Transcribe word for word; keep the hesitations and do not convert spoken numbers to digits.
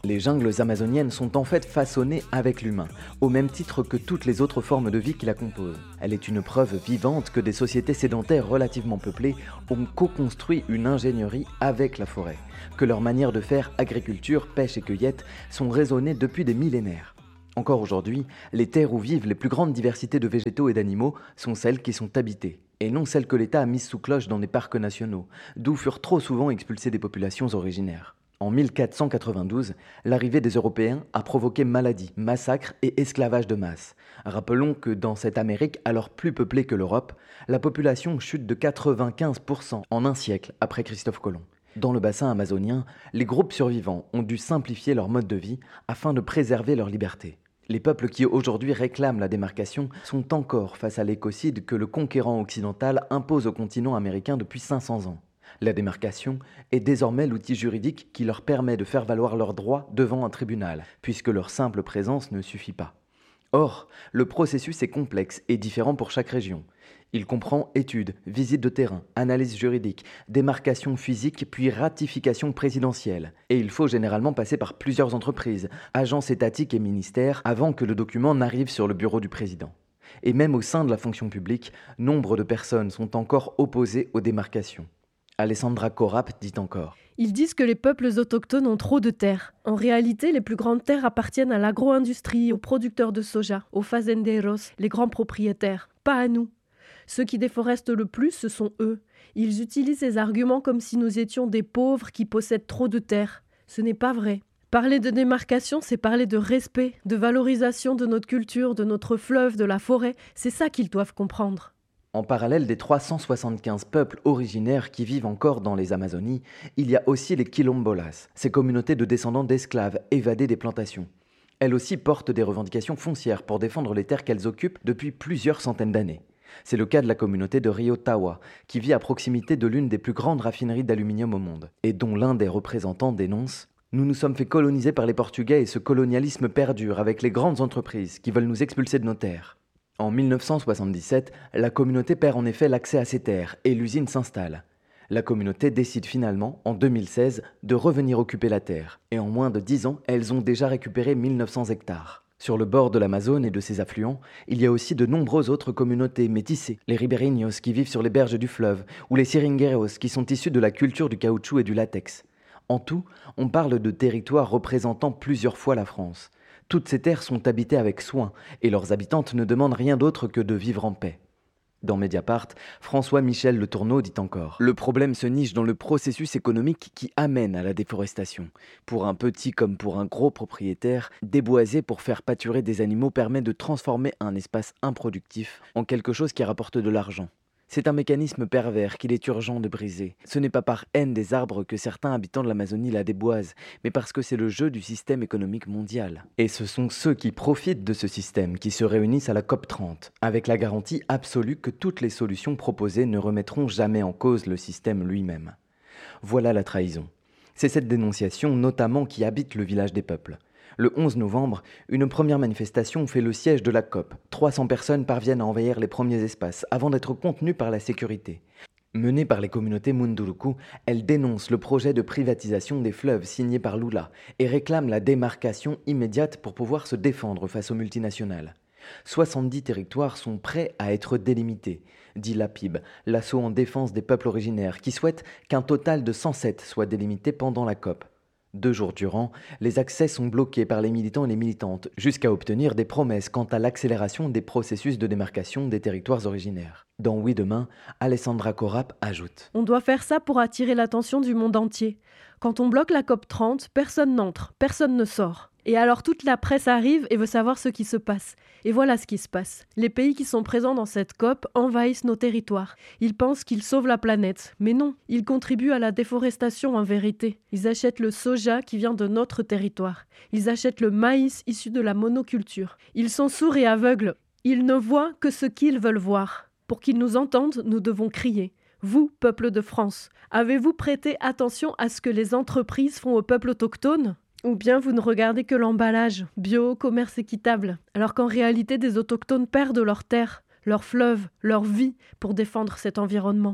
Les jungles amazoniennes sont en fait façonnées avec l'humain, au même titre que toutes les autres formes de vie qui la composent. Elle est une preuve vivante que des sociétés sédentaires relativement peuplées ont co-construit une ingénierie avec la forêt, que leurs manières de faire agriculture, pêche et cueillette sont raisonnées depuis des millénaires. Encore aujourd'hui, les terres où vivent les plus grandes diversités de végétaux et d'animaux sont celles qui sont habitées, et non celles que l'État a mises sous cloche dans des parcs nationaux, d'où furent trop souvent expulsées des populations originaires. En mille quatre cent quatre-vingt-douze, l'arrivée des Européens a provoqué maladies, massacres et esclavage de masse. Rappelons que dans cette Amérique alors plus peuplée que l'Europe, la population chute de quatre-vingt-quinze pour cent en un siècle après Christophe Colomb. Dans le bassin amazonien, les groupes survivants ont dû simplifier leur mode de vie afin de préserver leur liberté. Les peuples qui aujourd'hui réclament la démarcation sont encore face à l'écocide que le conquérant occidental impose au continent américain depuis cinq cents ans. La démarcation est désormais l'outil juridique qui leur permet de faire valoir leurs droits devant un tribunal, puisque leur simple présence ne suffit pas. Or, le processus est complexe et différent pour chaque région. Il comprend études, visites de terrain, analyse juridique, démarcation physique puis ratification présidentielle. Et il faut généralement passer par plusieurs entreprises, agences étatiques et ministères avant que le document n'arrive sur le bureau du président. Et même au sein de la fonction publique, nombre de personnes sont encore opposées aux démarcations. Alessandra Corap dit encore. Ils disent que les peuples autochtones ont trop de terres. En réalité, les plus grandes terres appartiennent à l'agro-industrie, aux producteurs de soja, aux fazenderos, les grands propriétaires, pas à nous. Ceux qui déforestent le plus, ce sont eux. Ils utilisent ces arguments comme si nous étions des pauvres qui possèdent trop de terres. Ce n'est pas vrai. Parler de démarcation, c'est parler de respect, de valorisation de notre culture, de notre fleuve, de la forêt. C'est ça qu'ils doivent comprendre. En parallèle des trois cent soixante-quinze peuples originaires qui vivent encore dans les Amazonies, il y a aussi les quilombolas, ces communautés de descendants d'esclaves évadés des plantations. Elles aussi portent des revendications foncières pour défendre les terres qu'elles occupent depuis plusieurs centaines d'années. C'est le cas de la communauté de Rio Tawa, qui vit à proximité de l'une des plus grandes raffineries d'aluminium au monde, et dont l'un des représentants dénonce « Nous nous sommes fait coloniser par les Portugais et ce colonialisme perdure avec les grandes entreprises qui veulent nous expulser de nos terres. » En mille neuf cent soixante-dix-sept, la communauté perd en effet l'accès à ces terres et l'usine s'installe. La communauté décide finalement, en deux mille seize, de revenir occuper la terre. Et en moins de dix ans, elles ont déjà récupéré mille neuf cents hectares. Sur le bord de l'Amazone et de ses affluents, il y a aussi de nombreuses autres communautés métissées. Les ribeirinhos qui vivent sur les berges du fleuve, ou les seringueiros qui sont issus de la culture du caoutchouc et du latex. En tout, on parle de territoires représentant plusieurs fois la France. Toutes ces terres sont habitées avec soin, et leurs habitantes ne demandent rien d'autre que de vivre en paix. Dans Mediapart, François-Michel Le Tourneau dit encore « Le problème se niche dans le processus économique qui amène à la déforestation. Pour un petit comme pour un gros propriétaire, déboiser pour faire pâturer des animaux permet de transformer un espace improductif en quelque chose qui rapporte de l'argent. C'est un mécanisme pervers qu'il est urgent de briser. Ce n'est pas par haine des arbres que certains habitants de l'Amazonie la déboisent, mais parce que c'est le jeu du système économique mondial. Et ce sont ceux qui profitent de ce système qui se réunissent à la COP trente, avec la garantie absolue que toutes les solutions proposées ne remettront jamais en cause le système lui-même. Voilà la trahison. C'est cette dénonciation notamment qui habite le village des peuples. Le onze novembre, une première manifestation fait le siège de la COP. trois cents personnes parviennent à envahir les premiers espaces avant d'être contenues par la sécurité. Menée par les communautés Munduruku, elle dénonce le projet de privatisation des fleuves signé par Lula et réclame la démarcation immédiate pour pouvoir se défendre face aux multinationales. soixante-dix territoires sont prêts à être délimités, dit l'A P I B, l'assaut en défense des peuples originaires, qui souhaite qu'un total de cent sept soit délimité pendant la COP. Deux jours durant, les accès sont bloqués par les militants et les militantes, jusqu'à obtenir des promesses quant à l'accélération des processus de démarcation des territoires originaires. Dans Oui Demain, Alessandra Corap ajoute « On doit faire ça pour attirer l'attention du monde entier. Quand on bloque la COP trente, personne n'entre, personne ne sort. Et alors toute la presse arrive et veut savoir ce qui se passe. Et voilà ce qui se passe. Les pays qui sont présents dans cette COP envahissent nos territoires. Ils pensent qu'ils sauvent la planète. Mais non, ils contribuent à la déforestation en vérité. Ils achètent le soja qui vient de notre territoire. Ils achètent le maïs issu de la monoculture. Ils sont sourds et aveugles. Ils ne voient que ce qu'ils veulent voir. Pour qu'ils nous entendent, nous devons crier. Vous, peuple de France, avez-vous prêté attention à ce que les entreprises font au peuple autochtone ? Ou bien vous ne regardez que l'emballage, bio, commerce équitable, alors qu'en réalité des autochtones perdent leurs terres, leurs fleuves, leur vie pour défendre cet environnement.